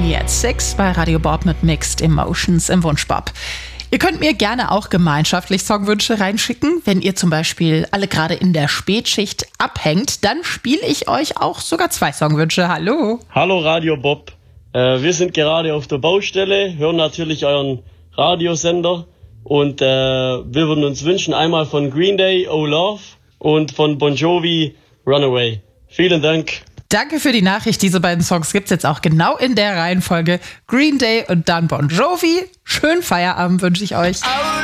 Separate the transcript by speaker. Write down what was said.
Speaker 1: Money at 6 bei Radio Bob mit Mixed Emotions im Wunschbob. Ihr könnt mir gerne auch gemeinschaftlich Songwünsche reinschicken. Wenn ihr zum Beispiel alle gerade in der Spätschicht abhängt, dann spiele ich euch auch sogar 2 Songwünsche. Hallo.
Speaker 2: Hallo Radio Bob. Wir sind gerade auf der Baustelle, hören natürlich euren Radiosender und wir würden uns wünschen einmal von Green Day, Oh Love und von Bon Jovi, Runaway. Vielen Dank.
Speaker 1: Danke für die Nachricht. Diese beiden Songs gibt's jetzt auch genau in der Reihenfolge. Green Day und dann Bon Jovi. Schönen Feierabend wünsche ich euch.